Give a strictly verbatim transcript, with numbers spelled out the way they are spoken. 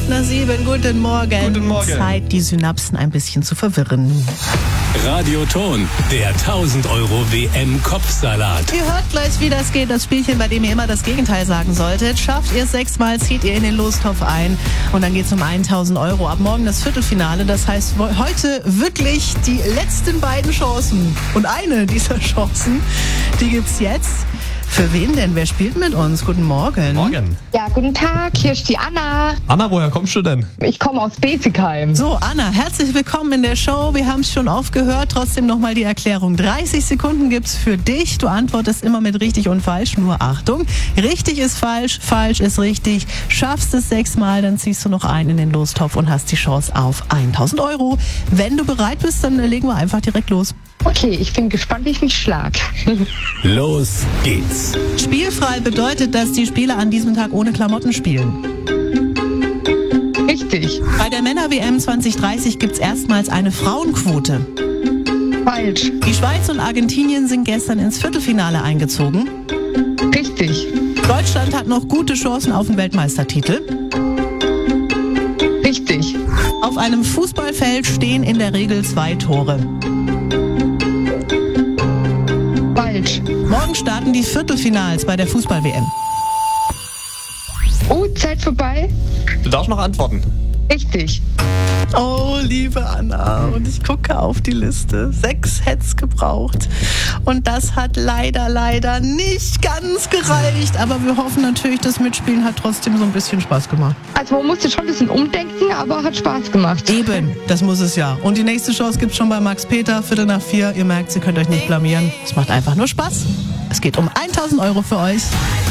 nach sieben. Guten Morgen. Guten Morgen. Zeit, die Synapsen ein bisschen zu verwirren. Radioton, der tausend Euro W M-Kopfsalat. Ihr hört gleich, wie das geht. Das Spielchen, bei dem ihr immer das Gegenteil sagen solltet. Schafft ihr es sechsmal, zieht ihr in den Lostopf ein. Und dann geht es um tausend Euro. Ab morgen das Viertelfinale. Das heißt, heute wirklich die letzten beiden Chancen. Und eine dieser Chancen, die gibt's jetzt. Für wen denn? Wer spielt mit uns? Guten Morgen. Morgen. Ja, guten Tag, hier ist die Anna. Anna, woher kommst du denn? Ich komme aus Besigheim. So, Anna, herzlich willkommen in der Show. Wir haben es schon aufgehört. Trotzdem nochmal die Erklärung. dreißig Sekunden gibt's für dich. Du antwortest immer mit richtig und falsch. Nur Achtung. Richtig ist falsch, falsch ist richtig. Schaffst es sechsmal, dann ziehst du noch ein in den Lostopf und hast die Chance auf tausend Euro. Wenn du bereit bist, dann legen wir einfach direkt los. Okay, ich bin gespannt, wie ich mich schlag. Los geht's. Spielfrei bedeutet, dass die Spieler an diesem Tag ohne Klamotten spielen. Richtig. Bei der Männer-W M zwanzig dreißig gibt's erstmals eine Frauenquote. Falsch. Die Schweiz und Argentinien sind gestern ins Viertelfinale eingezogen. Richtig. Deutschland hat noch gute Chancen auf den Weltmeistertitel. Richtig. Auf einem Fußballfeld stehen in der Regel zwei Tore. Falsch. Morgen starten die Viertelfinals bei der Fußball-W M. Oh, Zeit vorbei. Du darfst noch antworten. Richtig. Oh, liebe Anna, und ich gucke auf die Liste. Sechs hätt's gebraucht. Und das hat leider, leider nicht ganz gereicht. Aber wir hoffen natürlich, das Mitspielen hat trotzdem so ein bisschen Spaß gemacht. Also man musste schon ein bisschen umdenken, aber hat Spaß gemacht. Eben, das muss es ja. Und die nächste Chance gibt's schon bei Max Peter, Viertel nach vier. Ihr merkt, ihr könnt euch nicht blamieren. Es macht einfach nur Spaß. Es geht um tausend Euro für euch.